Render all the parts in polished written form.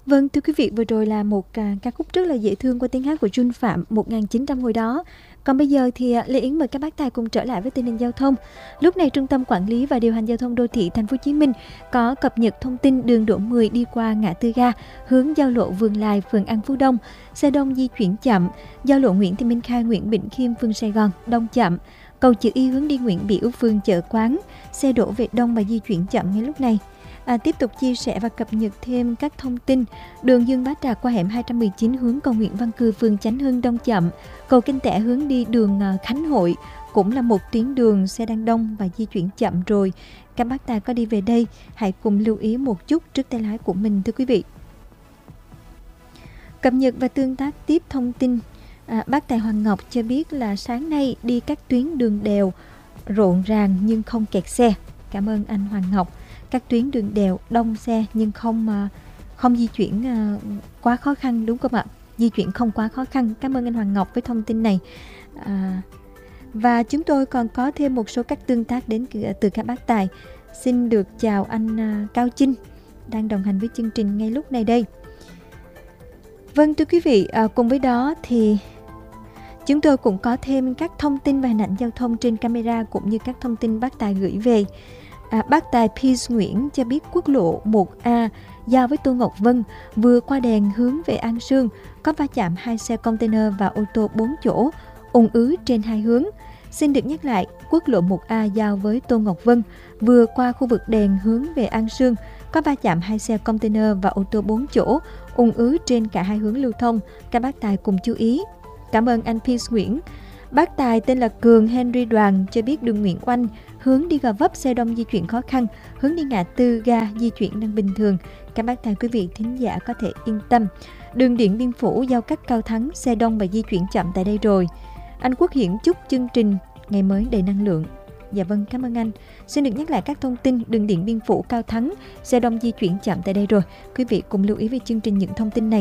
Vâng, thưa quý vị, vừa rồi là một ca khúc rất là dễ thương qua tiếng hát của Jun Phạm 1900 hồi đó. Còn bây giờ thì Lê Yến mời các bác tài cùng trở lại với tình hình giao thông. Lúc này Trung tâm Quản lý và Điều hành Giao thông Đô thị Thành phố Hồ Chí Minh có cập nhật thông tin đường Đỗ 10 đi qua ngã tư ga hướng giao lộ Vườn Lài, phường An Phú Đông, xe đông di chuyển chậm, giao lộ Nguyễn Thị Minh Khai, Nguyễn Bỉnh Khiêm, phường Sài Gòn đông chậm, cầu chữ Y hướng đi Nguyễn Biểu, phường Chợ Quán, xe đổ về đông và di chuyển chậm ngay lúc này. Tiếp tục chia sẻ và cập nhật thêm các thông tin đường Dương Bá Trạc qua hẻm 219 hướng cầu Nguyễn Văn Cừ, phường Chánh Hưng đông chậm, cầu Kinh Tẻ hướng đi đường Khánh Hội cũng là một tuyến đường xe đang đông và di chuyển chậm rồi. Các bác tài có đi về đây hãy cùng lưu ý một chút trước tay lái của mình thưa quý vị. Cập nhật và tương tác tiếp thông tin. Bác tài Hoàng Ngọc cho biết là sáng nay đi các tuyến đường đèo rộn ràng nhưng không kẹt xe. Cảm ơn anh Hoàng Ngọc. Các tuyến đường đèo đông xe nhưng không di chuyển quá khó khăn, đúng không ạ? Di chuyển không quá khó khăn. Cảm ơn anh Hoàng Ngọc với thông tin này. Và chúng tôi còn có thêm một số các tương tác đến từ các bác tài. Xin được chào anh Cao Chinh đang đồng hành với chương trình ngay lúc này đây. Vâng thưa quý vị, cùng với đó thì chúng tôi cũng có thêm các thông tin và hình ảnh giao thông trên camera cũng như các thông tin bác tài gửi về. Bác tài Peace Nguyễn cho biết quốc lộ 1A giao với Tô Ngọc Vân vừa qua đèn hướng về An Sương có va chạm 2 xe container và ô tô 4 chỗ, ùn ứ trên 2 hướng. Xin được nhắc lại, quốc lộ 1A giao với Tô Ngọc Vân vừa qua khu vực đèn hướng về An Sương có va chạm 2 xe container và ô tô 4 chỗ, ùn ứ trên cả 2 hướng lưu thông. Các bác tài cùng chú ý. Cảm ơn anh Peace Nguyễn. Bác tài tên là Cường Henry Đoàn cho biết đường Nguyễn Oanh hướng đi Gò Vấp xe đông di chuyển khó khăn, hướng đi ngã tư ga di chuyển đang bình thường. Các bác tài quý vị thính giả có thể yên tâm. Đường Điện Biên Phủ giao cắt Cao Thắng xe đông và di chuyển chậm tại đây rồi. Anh Quốc Hiển chúc chương trình ngày mới đầy năng lượng. Dạ vâng, cảm ơn anh. Xin được nhắc lại các thông tin đường Điện Biên Phủ Cao Thắng xe đông di chuyển chậm tại đây rồi. Quý vị cùng lưu ý với chương trình những thông tin này.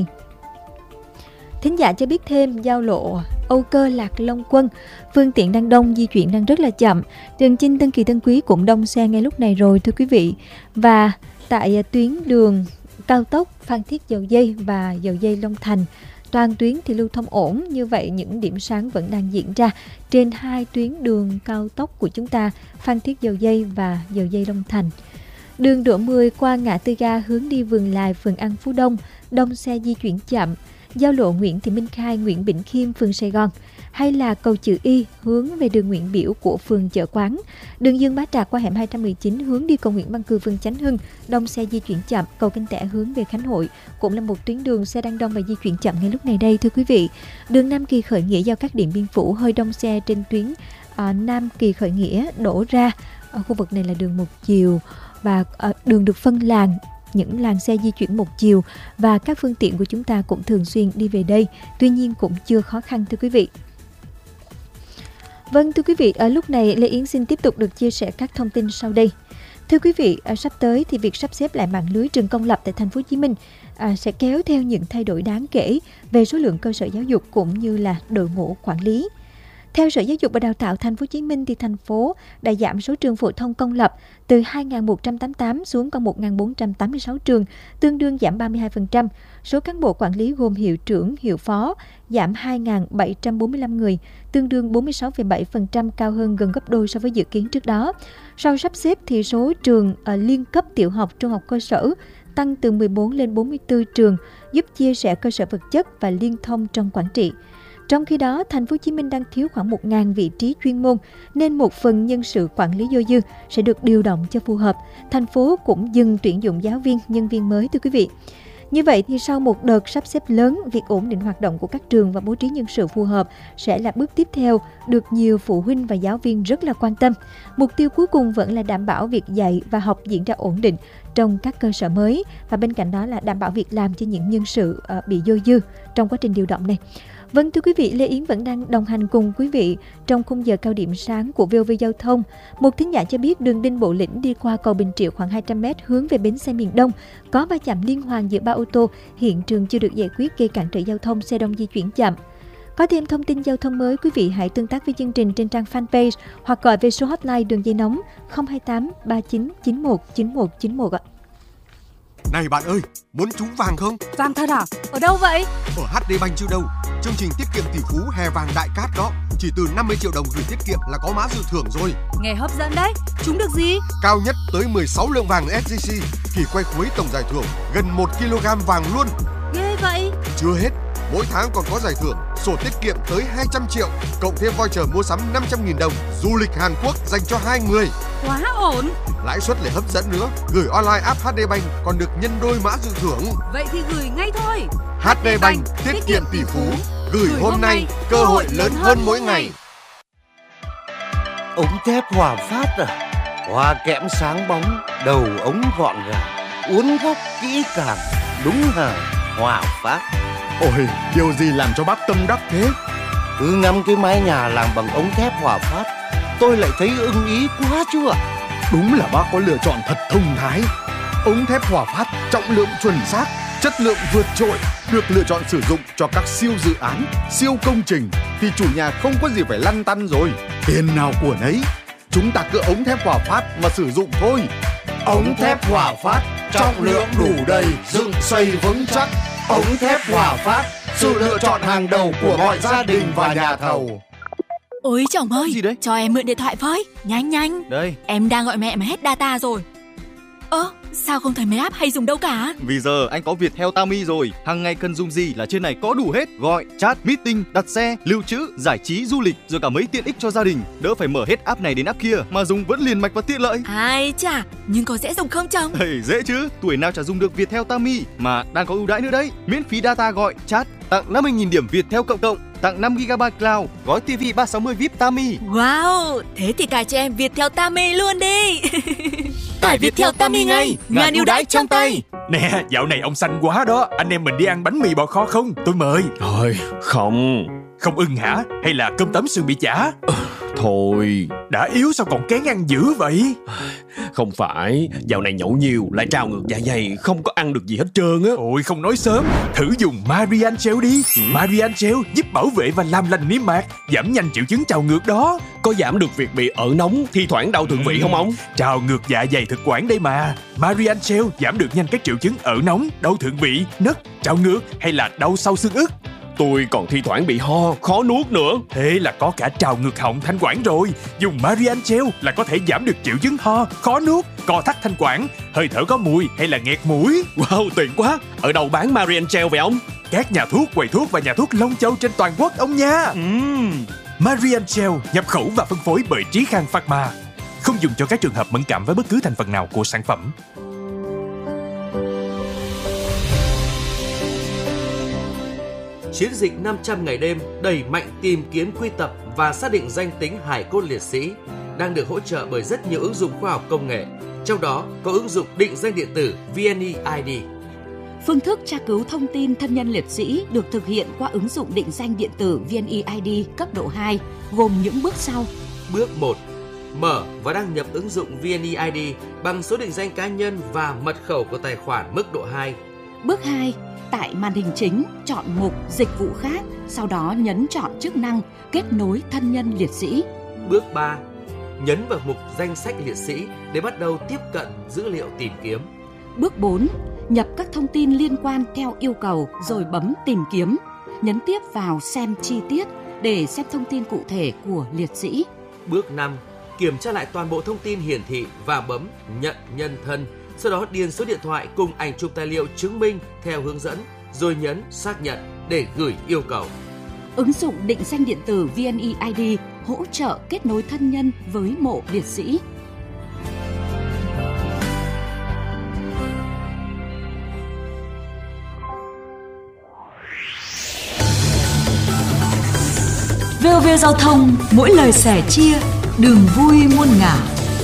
Thính giả cho biết thêm giao lộ Âu Cơ Lạc Long Quân, phương tiện đang đông, di chuyển đang rất là chậm. Đường Chinh Tân Kỳ Tân Quý cũng đông xe ngay lúc này rồi thưa quý vị. Và tại tuyến đường cao tốc Phan Thiết Dầu Giây và Dầu Giây Long Thành, toàn tuyến thì lưu thông ổn. Như vậy những điểm sáng vẫn đang diễn ra trên 2 tuyến đường cao tốc của chúng ta, Phan Thiết Dầu Giây và Dầu Giây Long Thành. Đường Đỗ 10 qua ngã tư ga hướng đi Vườn Lài, phường An Phú Đông, đông xe di chuyển chậm. Giao lộ Nguyễn Thị Minh Khai, Nguyễn Bỉnh Khiêm, phường Sài Gòn, hay là cầu chữ Y hướng về đường Nguyễn Biểu của phường Chợ Quán, đường Dương Bá Trạc qua hẻm 219 hướng đi cầu Nguyễn Văn Cừ, phường Chánh Hưng, đông xe di chuyển chậm. Cầu Kinh Tẻ hướng về Khánh Hội cũng là một tuyến đường xe đang đông và di chuyển chậm ngay lúc này đây thưa quý vị. Đường Nam Kỳ Khởi Nghĩa giao các Điện Biên Phủ hơi đông xe trên tuyến Nam Kỳ Khởi Nghĩa đổ ra. Ở khu vực này là đường một chiều và đường được phân làn, những làn xe di chuyển một chiều và các phương tiện của chúng ta cũng thường xuyên đi về đây, tuy nhiên cũng chưa khó khăn thưa quý vị. Vâng thưa quý vị, ở lúc này Lê Yến xin tiếp tục được chia sẻ các thông tin sau đây. Thưa quý vị, sắp tới thì việc sắp xếp lại mạng lưới trường công lập tại Thành phố Hồ Chí Minh sẽ kéo theo những thay đổi đáng kể về số lượng cơ sở giáo dục cũng như là đội ngũ quản lý. Theo Sở Giáo dục và Đào tạo Thành phố Hồ Chí Minh thì thành phố đã giảm số trường phổ thông công lập từ 2.188 xuống còn 1.486 trường, tương đương giảm 32%. Số cán bộ quản lý gồm hiệu trưởng, hiệu phó giảm 2.745 người, tương đương 46,7%, cao hơn gần gấp đôi so với dự kiến trước đó. Sau sắp xếp thì số trường liên cấp tiểu học, trung học cơ sở tăng từ 14 lên 44 trường, giúp chia sẻ cơ sở vật chất và liên thông trong quản trị. Trong khi đó, Thành phố Hồ Chí Minh đang thiếu khoảng 1.000 vị trí chuyên môn, nên một phần nhân sự quản lý dôi dư sẽ được điều động cho phù hợp. Thành phố cũng dừng tuyển dụng giáo viên, nhân viên mới thưa quý vị. Như vậy thì sau một đợt sắp xếp lớn, việc ổn định hoạt động của các trường và bố trí nhân sự phù hợp sẽ là bước tiếp theo được nhiều phụ huynh và giáo viên rất là quan tâm. Mục tiêu cuối cùng vẫn là đảm bảo việc dạy và học diễn ra ổn định trong các cơ sở mới, và bên cạnh đó là đảm bảo việc làm cho những nhân sự bị dôi dư trong quá trình điều động này. Vâng thưa quý vị, Lê Yến vẫn đang đồng hành cùng quý vị trong khung giờ cao điểm sáng của VOV Giao thông. Một thính giả cho biết đường Đinh Bộ Lĩnh đi qua cầu Bình Triệu khoảng 200m hướng về bến xe miền Đông có va chạm liên hoàn giữa 3 ô tô, hiện trường chưa được giải quyết gây cản trở giao thông, xe đông di chuyển chậm. Có thêm thông tin giao thông mới, quý vị hãy tương tác với chương trình trên trang fanpage hoặc gọi về số hotline đường dây nóng 028 39 91 91 91 ạ. Này bạn ơi, muốn trúng vàng không? Vàng thật à? Ở đâu vậy? Ở HD Bank chứ đâu. Chương trình tiết kiệm tỷ phú hè vàng đại cát đó. Chỉ từ 50 triệu đồng gửi tiết kiệm là có mã dự thưởng rồi. Nghe hấp dẫn đấy. Trúng được gì? Cao nhất tới 16 lượng vàng SJC. Kỳ quay cuối tổng giải thưởng gần 1 kg vàng luôn. Ghê vậy. Chưa hết, mỗi tháng còn có giải thưởng sổ tiết kiệm tới 200 triệu, cộng thêm voucher mua sắm 500.000 đồng, du lịch Hàn Quốc dành cho 2 người. Quá ổn. Lãi suất lại hấp dẫn nữa, gửi online app HD Bank còn được nhân đôi mã dự thưởng. Vậy thì gửi ngay thôi. HD Bank, tiết kiệm tỷ phú, gửi hôm nay, cơ hội lớn hơn mỗi ngày. Ống thép Hòa Phát à? Hoa kẽm sáng bóng, đầu ống gọn gàng, uốn góc kỹ càng, đúng hàng Hòa Phát. Ôi, điều gì làm cho bác tâm đắc thế? Cứ ngắm cái mái nhà làm bằng ống thép Hòa Phát, tôi lại thấy ưng ý quá chú ạ. Đúng là bác có lựa chọn thật thông thái. Ống thép Hòa Phát trọng lượng chuẩn xác, chất lượng vượt trội, được lựa chọn sử dụng cho các siêu dự án, siêu công trình thì chủ nhà không có gì phải lăn tăn rồi. Tiền nào của nấy, chúng ta cứ ống thép Hòa Phát mà sử dụng thôi. Ống thép Hòa Phát, trọng lượng đủ đầy, dựng xây vững chắc. Ống thép Hòa Phát, sự lựa chọn hàng đầu của mọi gia đình và nhà thầu. Ôi chồng ơi, gì đấy? cho em mượn điện thoại với, nhanh. Đây. Em đang gọi mẹ mà hết data rồi. Sao không thấy mấy app hay dùng đâu cả? Vì giờ anh có Viettel Tami rồi, hàng ngày cần dùng gì là trên này có đủ hết. Gọi, chat, meeting, đặt xe, lưu trữ, giải trí, du lịch, rồi cả mấy tiện ích cho gia đình. Đỡ phải mở hết app này đến app kia, mà dùng vẫn liền mạch và tiện lợi. Ai chà, nhưng có dễ dùng không chồng? Dễ chứ, tuổi nào chả dùng được Viettel Tami, mà đang có ưu đãi nữa đấy. Miễn phí data gọi, chat, tặng 50.000 điểm Viettel cộng, tặng 5GB cloud, gói TV 360 VIP Tami. Wow, thế thì cài cho em Viettel Tami luôn đi. Tải Viettel Tami ngay, ngàn ưu đãi trong tay. Nè, dạo này ông xanh quá đó, anh em mình đi ăn bánh mì bò kho không? Tôi mời. Thôi, không. Không ưng hả? Hay là cơm tấm sườn bị chả? Thôi. Đã yếu sao còn kén ăn dữ vậy? Không phải, dạo này nhậu nhiều lại trào ngược dạ dày, không có ăn được gì hết trơn á. Ôi không nói sớm, thử dùng Marian Gel đi. Marian Gel giúp bảo vệ và làm lành niêm mạc, giảm nhanh triệu chứng trào ngược đó. Có giảm được việc bị ợ nóng, thi thoảng đau thượng vị không ông? Trào ngược dạ dày thực quản đây mà. Marian Gel giảm được nhanh các triệu chứng ợ nóng, đau thượng vị, nấc, trào ngược hay là đau sau xương ức. Tôi còn thi thoảng bị ho, khó nuốt nữa. Thế là có cả trào ngược họng thanh quản rồi. Dùng Marian Gel là có thể giảm được triệu chứng ho, khó nuốt, co thắt thanh quản, hơi thở có mùi hay là nghẹt mũi. Wow, tuyệt quá. Ở đâu bán Marian Gel vậy ông? Các nhà thuốc, quầy thuốc và nhà thuốc Long Châu trên toàn quốc ông nha. Marian Gel nhập khẩu và phân phối bởi Trí Khang Pharma. Không dùng cho các trường hợp mẫn cảm với bất cứ thành phần nào của sản phẩm. Chiến dịch 500 ngày đêm đẩy mạnh tìm kiếm, quy tập và xác định danh tính hài cốt liệt sĩ đang được hỗ trợ bởi rất nhiều ứng dụng khoa học công nghệ, trong đó có ứng dụng định danh điện tử VNeID. Phương thức tra cứu thông tin thân nhân liệt sĩ được thực hiện qua ứng dụng định danh điện tử VNeID cấp độ 2, gồm những bước sau. Bước 1. Mở và đăng nhập ứng dụng VNeID bằng số định danh cá nhân và mật khẩu của tài khoản mức độ 2. Bước 2. Tại màn hình chính, chọn mục Dịch vụ khác, sau đó nhấn chọn chức năng Kết nối thân nhân liệt sĩ. Bước 3. Nhấn vào mục Danh sách liệt sĩ để bắt đầu tiếp cận dữ liệu tìm kiếm. Bước 4. Nhập các thông tin liên quan theo yêu cầu rồi bấm Tìm kiếm. Nhấn tiếp vào Xem chi tiết để xem thông tin cụ thể của liệt sĩ. Bước 5. Kiểm tra lại toàn bộ thông tin hiển thị và bấm Nhận nhân thân. Sau đó điền số điện thoại cùng ảnh chụp tài liệu chứng minh theo hướng dẫn, rồi nhấn Xác nhận để gửi yêu cầu. Ứng dụng định danh điện tử VNeID hỗ trợ kết nối thân nhân với mộ liệt sĩ. VOV Giao thông, mỗi lời sẻ chia, đường vui muôn ngả.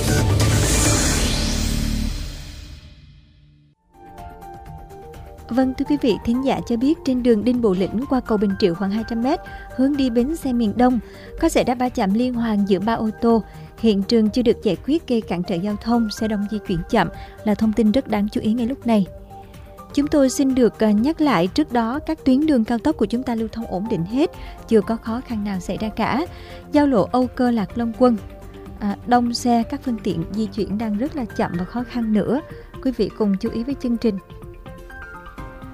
Vâng, thưa quý vị, thính giả cho biết trên đường Đinh Bộ Lĩnh qua cầu Bình Triệu khoảng 200m, hướng đi bến xe miền Đông, có xảy ra va chạm liên hoàn giữa 3 ô tô. Hiện trường chưa được giải quyết gây cản trở giao thông, xe đông di chuyển chậm là thông tin rất đáng chú ý ngay lúc này. Chúng tôi xin được nhắc lại trước đó các tuyến đường cao tốc của chúng ta lưu thông ổn định hết, chưa có khó khăn nào xảy ra cả. Giao lộ Âu Cơ Lạc Long Quân, đông xe, các phương tiện di chuyển đang rất là chậm và khó khăn nữa. Quý vị cùng chú ý với chương trình.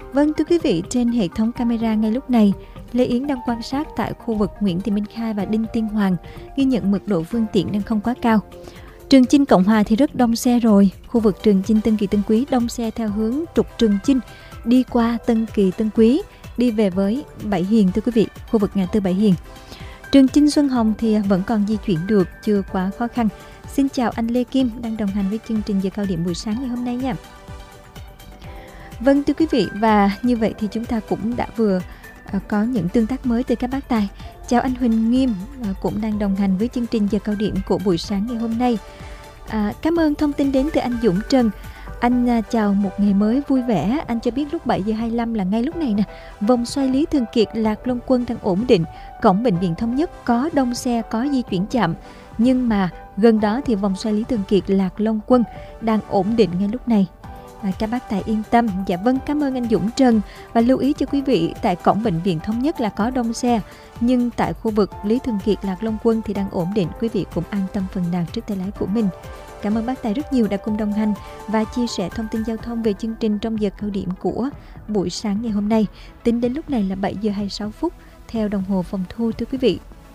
Vâng, thưa quý vị, trên hệ thống camera ngay lúc này, Lê Yến đang quan sát tại khu vực Nguyễn Thị Minh Khai và Đinh Tiên Hoàng, ghi nhận mật độ phương tiện đang không quá cao. Trường Chinh Cộng Hòa thì rất đông xe rồi. Khu vực Trường Chinh Tân Kỳ Tân Quý đông xe theo hướng trục Trường Chinh đi qua Tân Kỳ Tân Quý đi về với Bảy Hiền, thưa quý vị, khu vực ngã tư Bảy Hiền. Trường Chinh Xuân Hồng thì vẫn còn di chuyển được, chưa quá khó khăn. Xin chào anh Lê Kim đang đồng hành với chương trình giờ cao điểm buổi sáng ngày hôm nay nha. Vâng, thưa quý vị, và như vậy thì chúng ta cũng đã vừa có những tương tác mới từ các bác tài. Chào anh Huỳnh Nghiêm cũng đang đồng hành với chương trình giờ cao điểm của buổi sáng ngày hôm nay. Cảm ơn thông tin đến từ anh Dũng Trần. Anh chào một ngày mới vui vẻ. Anh cho biết lúc 7 giờ 25 là ngay lúc này nè, vòng xoay Lý Thường Kiệt Lạc Long Quân đang ổn định. Cổng bệnh viện Thống Nhất có đông xe, có di chuyển chậm, nhưng mà gần đó thì vòng xoay Lý Thường Kiệt Lạc Long Quân đang ổn định ngay lúc này. Các bác tài yên tâm. Dạ vâng, cảm ơn anh Dũng Trần. Và lưu ý cho quý vị, tại cổng bệnh viện Thống Nhất là có đông xe, nhưng tại khu vực Lý Thường Kiệt Lạc Long Quân thì đang ổn định. Quý vị cũng an tâm phần nào trước tay lái của mình. Cảm ơn bác tài rất nhiều đã cùng đồng hành và chia sẻ thông tin giao thông về chương trình trong giờ cao điểm của buổi sáng ngày hôm nay. Tính đến lúc này là 7 giờ 26 phút theo đồng hồ phòng thu, thưa quý vị.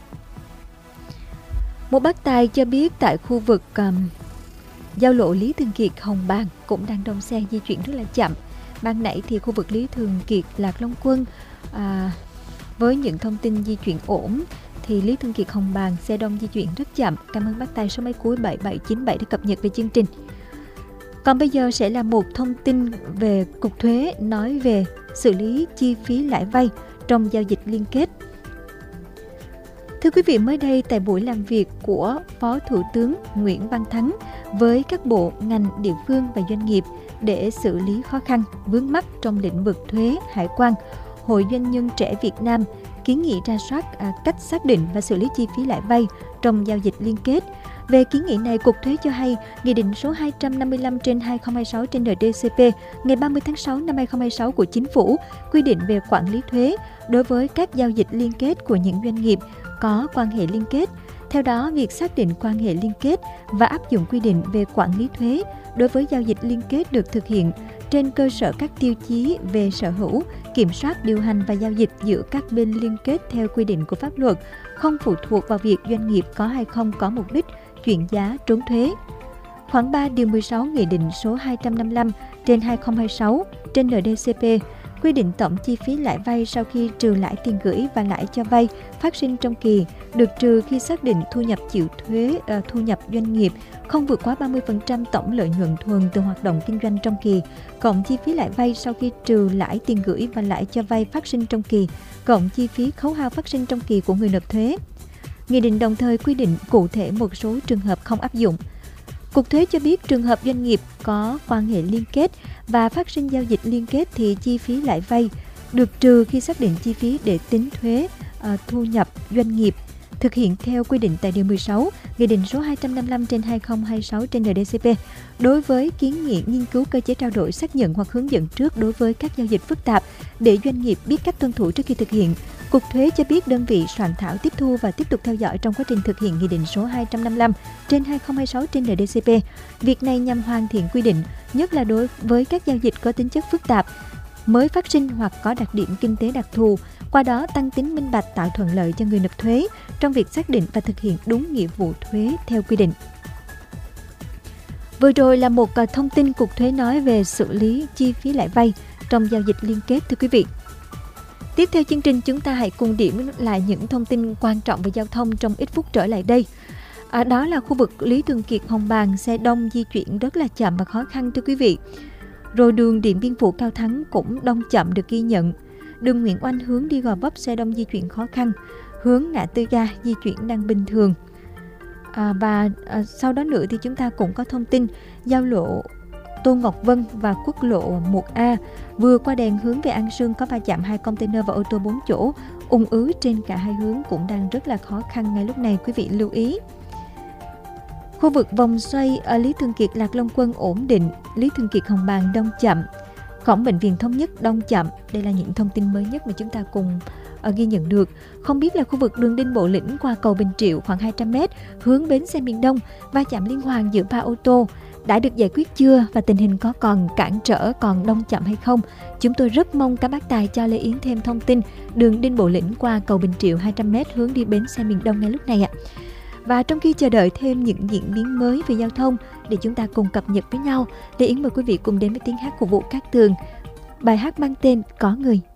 Một bác tài cho biết tại khu vực giao lộ Lý Thường Kiệt Hồng Bàng cũng đang đông xe di chuyển rất là chậm. Ban nãy thì khu vực Lý Thường Kiệt Lạc Long Quân với những thông tin di chuyển ổn, thì Lý Thường Kiệt Hồng Bàng xe đông di chuyển rất chậm. Cảm ơn bác tài số máy cuối 7797 đã cập nhật về chương trình. Còn bây giờ sẽ là một thông tin về Cục Thuế nói về xử lý chi phí lãi vay trong giao dịch liên kết. Thưa quý vị, mới đây tại buổi làm việc của Phó Thủ tướng Nguyễn Văn Thắng với các bộ, ngành, địa phương và doanh nghiệp để xử lý khó khăn, vướng mắc trong lĩnh vực thuế, hải quan, Hội Doanh nhân trẻ Việt Nam kiến nghị ra soát cách xác định và xử lý chi phí lãi vay trong giao dịch liên kết. Về kiến nghị này, Cục Thuế cho hay, Nghị định số 255/2026 trên NDCP ngày 30 tháng 6 năm 2026 của Chính phủ quy định về quản lý thuế đối với các giao dịch liên kết của những doanh nghiệp có quan hệ liên kết. Theo đó, việc xác định quan hệ liên kết và áp dụng quy định về quản lý thuế đối với giao dịch liên kết được thực hiện trên cơ sở các tiêu chí về sở hữu, kiểm soát, điều hành và giao dịch giữa các bên liên kết theo quy định của pháp luật, không phụ thuộc vào việc doanh nghiệp có hay không có mục đích chuyển giá trốn thuế. Khoản 3 điều 16 Nghị định số 255/2026 trên NDCP quy định tổng chi phí lãi vay sau khi trừ lãi tiền gửi và lãi cho vay phát sinh trong kỳ được trừ khi xác định thu nhập chịu thuế thu nhập doanh nghiệp không vượt quá 30% tổng lợi nhuận thuần từ hoạt động kinh doanh trong kỳ, cộng chi phí lãi vay sau khi trừ lãi tiền gửi và lãi cho vay phát sinh trong kỳ, cộng chi phí khấu hao phát sinh trong kỳ của người nộp thuế. Nghị định đồng thời quy định cụ thể một số trường hợp không áp dụng. Cục Thuế cho biết trường hợp doanh nghiệp có quan hệ liên kết và phát sinh giao dịch liên kết thì chi phí lãi vay được trừ khi xác định chi phí để tính thuế thu nhập doanh nghiệp, thực hiện theo quy định tại điều 16 Nghị định số 255/2026 trên NDCP. Đối với kiến nghị nghiên cứu cơ chế trao đổi, xác nhận hoặc hướng dẫn trước đối với các giao dịch phức tạp để doanh nghiệp biết cách tuân thủ trước khi thực hiện, Cục Thuế cho biết đơn vị soạn thảo tiếp thu và tiếp tục theo dõi trong quá trình thực hiện Nghị định số 255/2026 trên NDCP. Việc này nhằm hoàn thiện quy định, nhất là đối với các giao dịch có tính chất phức tạp, mới phát sinh hoặc có đặc điểm kinh tế đặc thù, qua đó tăng tính minh bạch, tạo thuận lợi cho người nộp thuế trong việc xác định và thực hiện đúng nghĩa vụ thuế theo quy định. Vừa rồi là một thông tin Cục Thuế nói về xử lý chi phí lãi vay trong giao dịch liên kết, thưa quý vị. Tiếp theo chương trình, chúng ta hãy cùng điểm lại những thông tin quan trọng về giao thông trong ít phút trở lại đây. Đó là khu vực Lý Thường Kiệt Hồng Bàng, xe đông di chuyển rất là chậm và khó khăn, thưa quý vị. Rồi đường Điện Biên Phủ Cao Thắng cũng đông chậm được ghi nhận. Đường Nguyễn Oanh hướng đi Gò Vấp xe đông di chuyển khó khăn. Hướng ngã tư ga di chuyển đang bình thường. Sau đó nữa thì chúng ta cũng có thông tin giao lộ Tô Ngọc Vân và quốc lộ 1A vừa qua đèn hướng về An Sương có va chạm 2 container và ô tô 4 chỗ, ùn ứ trên cả hai hướng cũng đang rất là khó khăn ngay lúc này, quý vị lưu ý. Khu vực vòng xoay ở Lý Thường Kiệt Lạc Long Quân ổn định, Lý Thường Kiệt Hồng Bàng đông chậm, cổng bệnh viện Thống Nhất đông chậm. Đây là những thông tin mới nhất mà chúng ta cùng ghi nhận được. Không biết là khu vực đường Đinh Bộ Lĩnh qua cầu Bình Triệu khoảng 200m hướng bến xe miền Đông va chạm liên hoàn giữa 3 ô tô. đã được giải quyết chưa và tình hình có còn cản trở, còn đông chậm hay không? Chúng tôi rất mong các bác tài cho Lê Yến thêm thông tin đường Đinh Bộ Lĩnh qua cầu Bình Triệu 200m hướng đi bến xe miền Đông ngay lúc này ạ. Và trong khi chờ đợi thêm những diễn biến mới về giao thông để chúng ta cùng cập nhật với nhau, Lê Yến mời quý vị cùng đến với tiếng hát của Vũ Cát Tường. Bài hát mang tên Có Người.